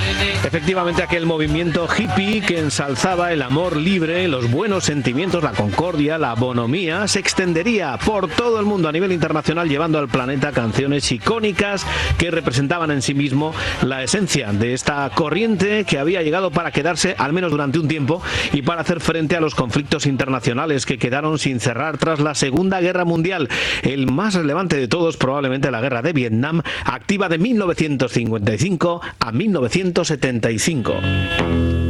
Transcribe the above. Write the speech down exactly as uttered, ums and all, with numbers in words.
Efectivamente, aquel movimiento hippie que ensalzaba el amor libre, los buenos sentimientos, la concordia, la bonomía, se extendería por todo el mundo a nivel internacional, llevando al planeta canciones icónicas que representaban en sí mismo la esencia de esta corriente que había llegado para quedarse, al menos durante un tiempo, y para hacer frente a los conflictos internacionales que quedaron sin cerrar tras la Segunda Guerra Mundial. El más relevante de todos, probablemente la Guerra de Vietnam, activa de mil novecientos cincuenta y cinco a mil novecientos setenta y cinco.